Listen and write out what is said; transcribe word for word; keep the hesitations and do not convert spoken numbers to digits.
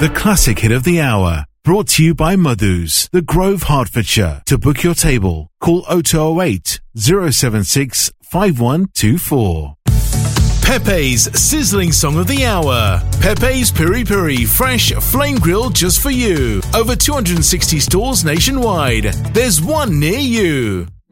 The classic hit of the hour. Brought to you by Madhu's, The Grove, Hertfordshire. To book your table, call oh two oh eight, oh seven six, five one two four. Pepe's sizzling song of the hour. Pepe's Piri Piri fresh flame grilled just for you. Over two hundred sixty stores nationwide. There's one near you.